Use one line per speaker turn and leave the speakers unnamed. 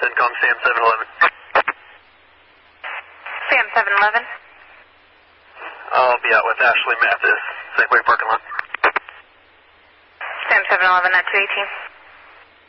CENTCOM Sam 711.
Sam 711.
I'll be out with Ashley Mathis, Safeway parking lot.
Sam 711 at 218.